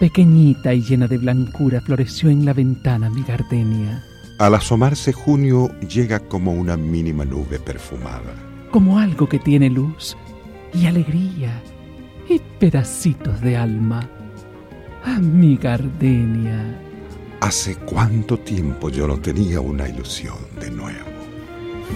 Pequeñita y llena de blancura floreció en la ventana mi gardenia. Al asomarse junio llega como una mínima nube perfumada, Como algo que tiene luz y alegría y pedacitos de alma. ¡Ah, mi gardenia! Hace cuánto tiempo yo no tenía una ilusión de nuevo.